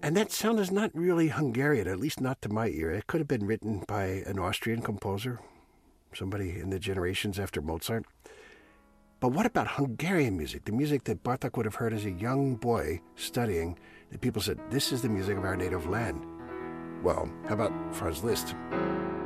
And that sound is not really Hungarian, at least not to my ear. It could have been written by an Austrian composer, somebody in the generations after Mozart. But what about Hungarian music, the music that Bartok would have heard as a young boy studying, that people said, this is the music of our native land? Well, how about Franz Liszt?